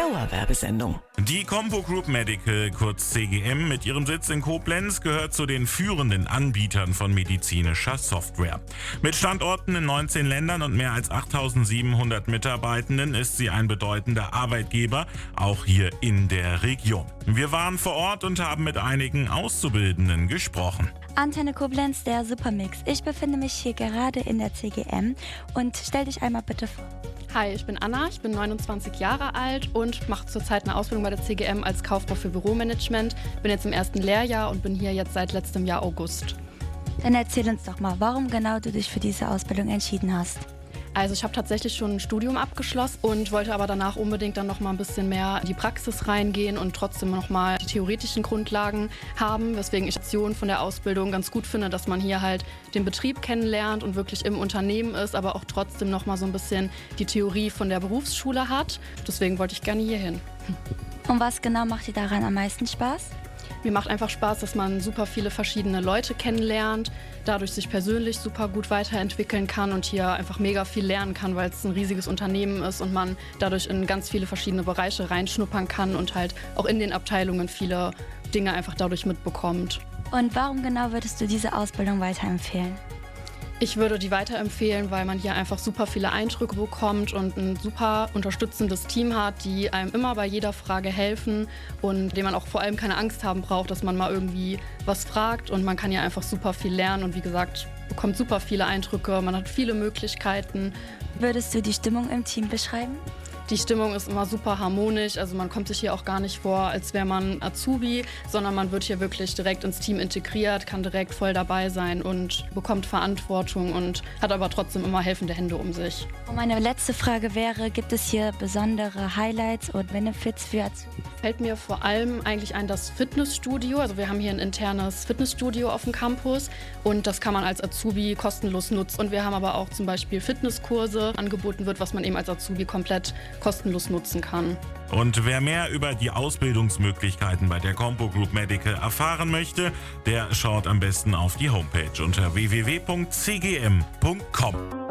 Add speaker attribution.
Speaker 1: Dauerwerbesendung.
Speaker 2: Die Compo Group Medical, kurz CGM, mit ihrem Sitz in Koblenz gehört zu den führenden Anbietern von medizinischer Software. Mit Standorten in 19 Ländern und mehr als 8.700 Mitarbeitenden ist sie ein bedeutender Arbeitgeber, auch hier in der Region. Wir waren vor Ort und haben mit einigen Auszubildenden gesprochen.
Speaker 3: Antenne Koblenz, der Supermix. Ich befinde mich hier gerade in der CGM und stell dich einmal bitte vor.
Speaker 4: Hi, ich bin Anna, ich bin 29 Jahre alt und mache zurzeit eine Ausbildung bei der CGM als Kauffrau für Büromanagement. Bin jetzt im ersten Lehrjahr und bin hier jetzt seit letztem Jahr August.
Speaker 3: Dann erzähl uns doch mal, warum genau du dich für diese Ausbildung entschieden hast.
Speaker 4: Also ich habe tatsächlich schon ein Studium abgeschlossen und wollte aber danach unbedingt dann noch mal ein bisschen mehr in die Praxis reingehen und trotzdem noch mal die theoretischen Grundlagen haben, weswegen ich die Option von der Ausbildung ganz gut finde, dass man hier halt den Betrieb kennenlernt und wirklich im Unternehmen ist, aber auch trotzdem noch mal so ein bisschen die Theorie von der Berufsschule hat. Deswegen wollte ich gerne hierhin.
Speaker 3: Und was genau macht dir daran am meisten Spaß?
Speaker 4: Mir macht einfach Spaß, dass man super viele verschiedene Leute kennenlernt, dadurch sich persönlich super gut weiterentwickeln kann und hier einfach mega viel lernen kann, weil es ein riesiges Unternehmen ist und man dadurch in ganz viele verschiedene Bereiche reinschnuppern kann und halt auch in den Abteilungen viele Dinge einfach dadurch mitbekommt.
Speaker 3: Und warum genau würdest du diese Ausbildung weiterempfehlen?
Speaker 4: Ich würde die weiterempfehlen, weil man hier einfach super viele Eindrücke bekommt und ein super unterstützendes Team hat, die einem immer bei jeder Frage helfen und dem man auch vor allem keine Angst haben braucht, dass man mal irgendwie was fragt. Und man kann hier einfach super viel lernen und wie gesagt, bekommt super viele Eindrücke, man hat viele Möglichkeiten.
Speaker 3: Würdest du die Stimmung im Team beschreiben?
Speaker 4: Die Stimmung ist immer super harmonisch, also man kommt sich hier auch gar nicht vor, als wäre man Azubi, sondern man wird hier wirklich direkt ins Team integriert, kann direkt voll dabei sein und bekommt Verantwortung und hat aber trotzdem immer helfende Hände um sich.
Speaker 3: Und meine letzte Frage wäre, gibt es hier besondere Highlights und Benefits für Azubis?
Speaker 4: Fällt mir vor allem eigentlich ein das Fitnessstudio, also wir haben hier ein internes Fitnessstudio auf dem Campus und das kann man als Azubi kostenlos nutzen. Und wir haben aber auch zum Beispiel Fitnesskurse angeboten wird, was man eben als Azubi komplett kostenlos nutzen kann.
Speaker 2: Und wer mehr über die Ausbildungsmöglichkeiten bei der Compo Group Medical erfahren möchte, der schaut am besten auf die Homepage unter www.cgm.com.